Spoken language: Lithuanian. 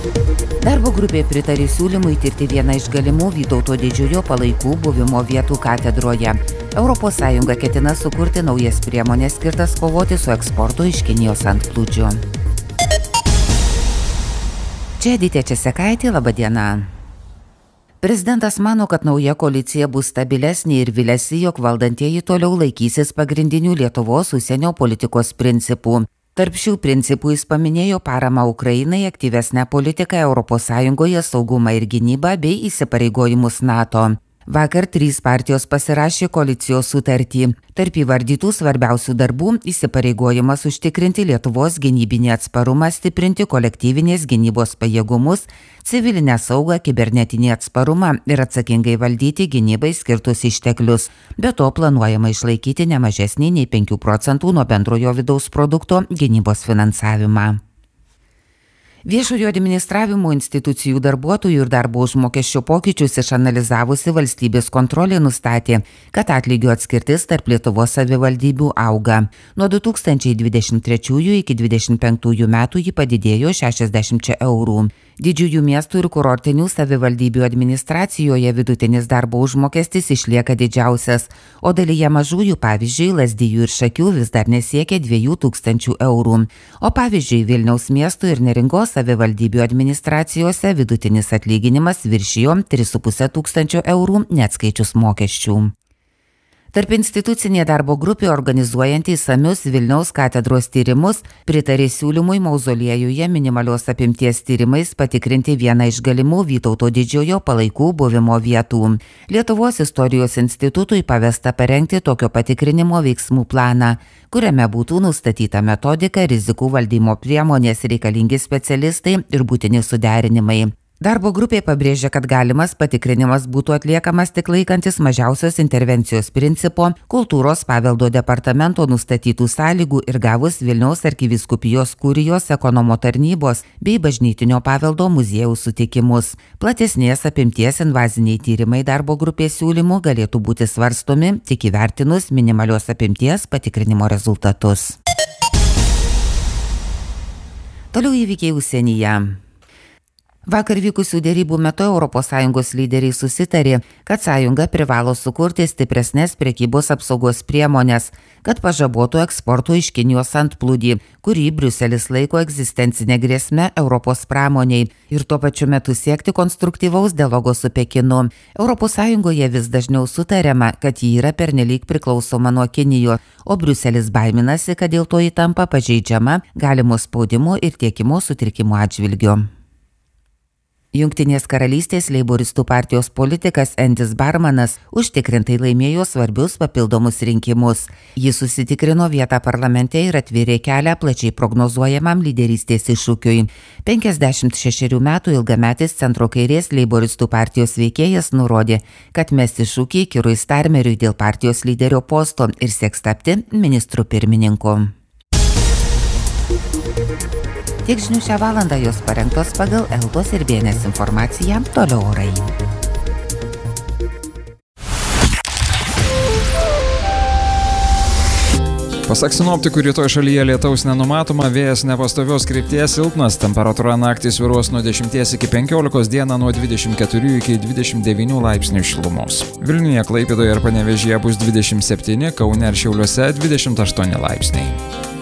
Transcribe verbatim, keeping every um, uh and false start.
Darbo grupė pritarė siūlymui tirti vieną iš galimų Vytauto Didžiojo palaikų buvimo vietų katedroje. Europos Sąjunga ketina sukurti naujas priemonės skirtas kovoti su eksportu iš Kinijos antplūdžiu. Čia Edita Česekaitė, laba diena. Prezidentas mano, kad nauja koalicija bus stabilesnė ir viliasi, jog valdantieji toliau laikysis pagrindinių Lietuvos užsienio politikos principų. Tarp šių principų jis paminėjo paramą Ukrainai, aktyvesnę politiką Europos Sąjungoje, saugumą ir gynybą bei įsipareigojimus NATO. Vakar trys partijos pasirašė koalicijos sutartį. Tarp įvardytų svarbiausių darbų įsipareigojimas užtikrinti Lietuvos gynybinį atsparumą, stiprinti kolektyvinės gynybos pajėgumus, civilinę saugą, kibernetinį atsparumą ir atsakingai valdyti gynybai skirtus išteklius. Be to planuojama išlaikyti ne mažesnį nei penkių procentų nuo bendrojo vidaus produkto gynybos finansavimą. Viešojo administravimo institucijų darbuotojų ir darbo užmokesčio pokyčius išanalizavusi valstybės kontrolė nustatė, kad atlygio atskirtis tarp Lietuvos savivaldybių auga. Nuo du tūkstančiai dvidešimt trečiųjų iki dvidešimt penktųjų metų ji padidėjo šešiasdešimt eurų. Didžiųjų miestų ir kurortinių savivaldybių administracijoje vidutinis darbo užmokestis išlieka didžiausias, o dalyje mažųjų, pavyzdžiui, Lazdijų ir Šakių vis dar nesiekia dviejų tūkstančių eurų. O pavyzdžiui, Vilniaus miesto ir Neringos savivaldybių administracijose vidutinis atlyginimas viršijo tris su puse tūkstančio eurų neatskaičius mokesčių. Tarp institucinė darbo grupė organizuojanti įsamius Vilniaus katedros tyrimus pritarė siūlymui mauzoliejuje minimalios apimties tyrimais patikrinti vieną iš galimų Vytauto Didžiojo palaikų buvimo vietų. Lietuvos istorijos institutui pavesta parengti tokio patikrinimo veiksmų planą, kuriame būtų nustatyta metodika, rizikų valdymo priemonės, reikalingi specialistai ir būtini suderinimai. Darbo grupė pabrėžia, kad galimas patikrinimas būtų atliekamas tik laikantis mažiausios intervencijos principo, kultūros paveldo departamento nustatytų sąlygų ir gavus Vilniaus arkivyskupijos kurijos ekonomo tarnybos bei bažnytinio paveldo muziejaus sutikimus. Platesnės apimties invaziniai tyrimai darbo grupės siūlymų galėtų būti svarstomi tik įvertinus minimalios apimties patikrinimo rezultatus. Toliau įvykiai užsienyje. Vakar vykusių dėrybų metu Europos Sąjungos lyderiai susitarė, kad sąjunga privalo sukurti stipresnės prekybos apsaugos priemonės, kad pažabotų eksporto iš Kinijos antplūdį, kurį Briuselis laiko egzistencinė grėsme Europos pramoniai ir tuo pačiu metu siekti konstruktyvaus dialogo su Pekinu. Europos Sąjungoje vis dažniau sutariama, kad ji yra pernelyg priklausoma nuo Kinijos, o Briuselis baiminasi, kad dėl to ji tampa pažeidžiama galimo spaudimo ir tiekimo sutrikimo atžvilgiu. Jungtinės karalystės leiboristų partijos politikas Endis Barmanas užtikrintai laimėjo svarbius papildomus rinkimus. Jis susitikrino vietą parlamente ir atvėrė kelią plačiai prognozuojamam lyderystės iššūkiui. penkiasdešimt šešerių metų ilgametis centro kairės leiboristų partijos veikėjas nurodė, kad mes iššūkį Kirui Starmeriui dėl partijos lyderio posto ir sieks tapti ministru pirmininku. Tiek žinių šią valandą, jos parengtos pagal Eltos ir B N S informaciją, toliau orai. Pasak sinoptikų, rytoj šalyje lietaus nenumatoma, vėjas nepastovios krypties, silpnas, temperatūra naktį svyruos nuo dešimties iki penkiolikos, dieną nuo dvidešimt keturių iki dvidešimt devynių laipsnių šilumos. Vilniuje, Klaipėdoje ir Panevėžyje bus dvidešimt septyni, Kaune ir Šiauliuose dvidešimt aštuoni laipsniai.